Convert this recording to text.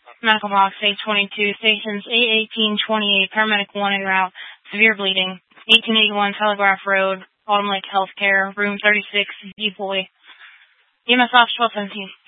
Medical box A22, stations A1828, paramedic 1 en route, severe bleeding, 1881 Telegraph Road, Autumn Lake Healthcare, room 36, Depoy. EMS off 1217.